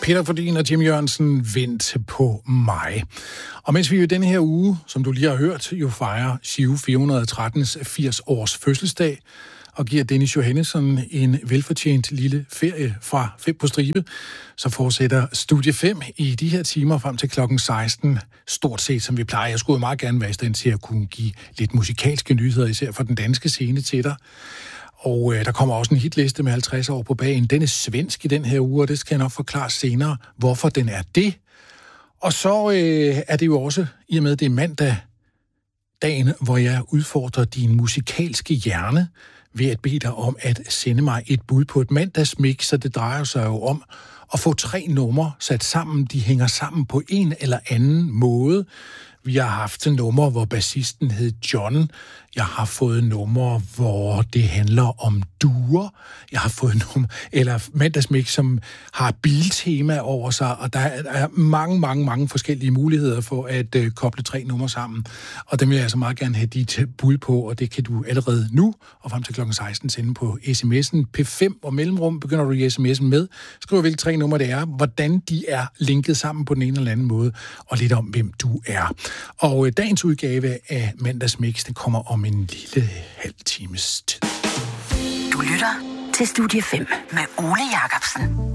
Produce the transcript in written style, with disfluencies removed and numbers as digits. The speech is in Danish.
Peter Fordin og Jim Jørgensen, Vent på mig. Og mens vi i denne her uge, som du lige har hørt, jo fejrer Giro 413's 80 års fødselsdag, og giver Dennis Johannesson en velfortjent lille ferie fra 5 på stribe, så fortsætter Studie 5 i de her timer frem til klokken 16, stort set som vi plejer. Jeg skulle meget gerne være i stand til at kunne give lidt musikalske nyheder, især for den danske scene til dig. Og der kommer også en hitliste med 50 år på bagen. Den er svensk i den her uge, og det skal jeg nok forklare senere, hvorfor den er det. Og så er det jo også, i og med det er mandag, dagen, hvor jeg udfordrer din musikalske hjerne ved at bede dig om at sende mig et bud på et mandagsmix, så det drejer sig jo om at få 3 numre sat sammen. De hænger sammen på en eller anden måde. Vi har haft numre, hvor bassisten hed John. Jeg har fået numre, hvor det handler om duer. Jeg har fået numre, eller mandagsmix, som har biltema over sig, og der er mange forskellige muligheder for at koble 3 numre sammen. Og dem vil jeg altså meget gerne have dit bud på, og det kan du allerede nu, og frem til klokken 16 sende på sms'en. P5 og mellemrum begynder du i sms'en med. Skriv hvilke 3 numre det er, hvordan de er linket sammen på den ene eller anden måde, og lidt om, hvem du er. Og dagens udgave af Mandagsmix, den kommer om en lille halv times tid. Du lytter til Studie 5 med Ole Jacobsen.